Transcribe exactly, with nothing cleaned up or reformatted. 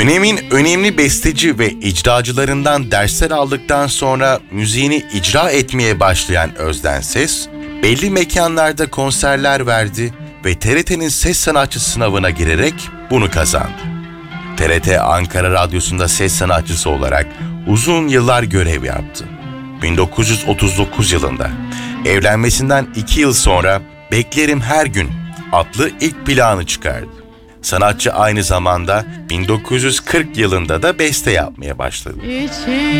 Dönemin önemli besteci ve icracılarından dersler aldıktan sonra müziğini icra etmeye başlayan Özden Ses, belli mekanlarda konserler verdi ve T R T'nin ses sanatçı sınavına girerek bunu kazandı. T R T Ankara Radyosu'nda ses sanatçısı olarak uzun yıllar görev yaptı. bin dokuz yüz otuz dokuz yılında evlenmesinden iki yıl sonra Beklerim Her Gün adlı ilk planı çıkardı. Sanatçı aynı zamanda bin dokuz yüz kırk yılında da beste yapmaya başladı.